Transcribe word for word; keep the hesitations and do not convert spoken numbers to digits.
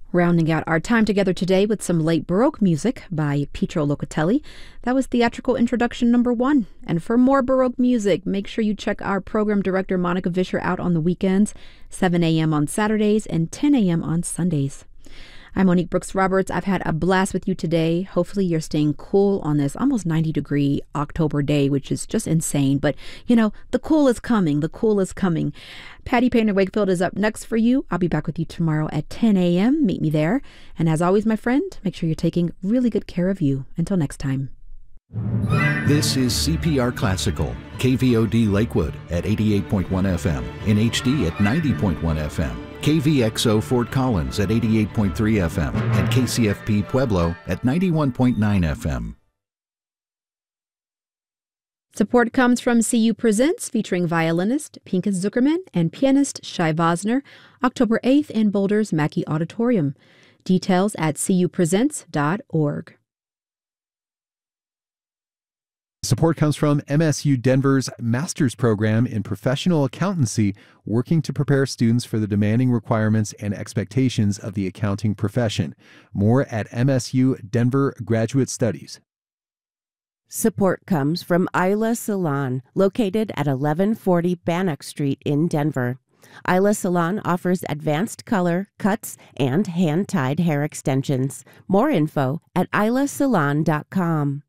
Rounding out our time together today with some late Baroque music by Pietro Locatelli. That was theatrical introduction number one. And for more Baroque music, make sure you check our program director Monica Vischer out on the weekends, seven a.m. on Saturdays and ten a.m. on Sundays. I'm Monique Brooks Roberts. I've had a blast with you today. Hopefully you're staying cool on this almost ninety degree October day, which is just insane. But, you know, the cool is coming. The cool is coming. Patty Painter Wakefield is up next for you. I'll be back with you tomorrow at ten a.m. Meet me there. And as always, my friend, make sure you're taking really good care of you. Until next time. This is C P R Classical, K V O D Lakewood at eighty-eight point one F M, in H D at ninety point one F M, K V X O Fort Collins at eighty-eight point three F M, and K C F P Pueblo at ninety-one point nine F M. Support comes from C U Presents, featuring violinist Pinkas Zuckerman and pianist Shai Vosner, October eighth in Boulder's Mackey Auditorium. Details at c u presents dot org. Support comes from M S U Denver's Master's Program in Professional Accountancy, working to prepare students for the demanding requirements and expectations of the accounting profession. More at M S U Denver Graduate Studies. Support comes from Isla Salon, located at eleven forty Bannock Street in Denver. Isla Salon offers advanced color, cuts, and hand-tied hair extensions. More info at isla salon dot com.